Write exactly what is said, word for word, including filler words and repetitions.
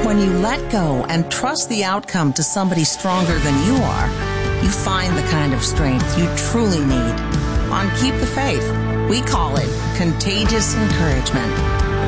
when you let go and trust the outcome to somebody stronger than you are, you find the kind of strength you truly need. On Keep the Faith, we call it contagious encouragement.